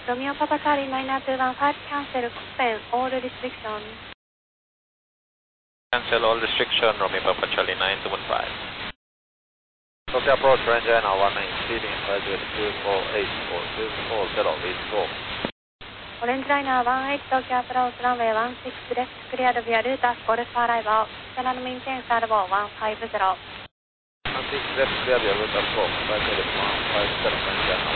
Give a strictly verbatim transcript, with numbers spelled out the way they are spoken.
Romeo Papa Charlie nine two one five, cancel, suspend all restrictions. Cancel all restriction, Romeo Papa Charlie nine two one five. Tokyo approach range China one nine, speeding altitude two four eight four two four zero, lead four. Orange Liner one eight Tokyo approach runway one six left, cleared via route as Golf arrival. Channel maintain servo one five zero. one six left, clear via route as Golf, right headed one five zero,